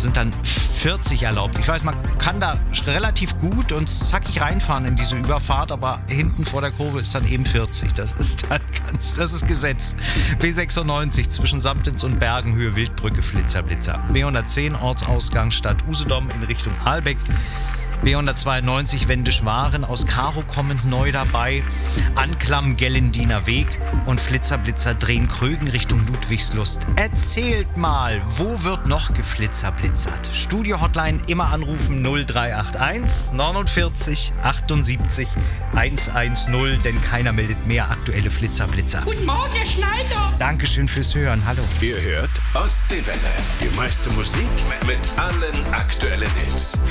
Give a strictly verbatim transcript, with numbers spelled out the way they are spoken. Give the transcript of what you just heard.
sind dann vierzig erlaubt. Ich weiß, man kann da relativ gut und zackig reinfahren in diese Überfahrt, aber hinten vor der Kurve ist dann eben vierzig. Das ist dann ganz, das ist Gesetz. B sechsundneunzig zwischen Samtens und Bergenhöhe, Wildbrücke, Flitzer, Blitzer. B hundertzehn Ortsausgang Stadt Usedom in Richtung Ahlbeck. B hundertzweiundneunzig Wendisch-Waren aus Karo kommend neu dabei. Anklam Gellendiner Weg und Flitzer Blitzer drehen Krögen Richtung Ludwigslust. Erzählt mal, wo wird noch geflitzerblitzert? Studio-Hotline immer anrufen null drei acht eins neunundvierzig achtundsiebzig hundertzehn, denn keiner meldet mehr aktuelle Flitzerblitzer. Guten Morgen, Herr Schneider. Dankeschön fürs Hören. Hallo. Ihr hört Ostseewelle. Die meiste Musik mit allen aktuellen Hits.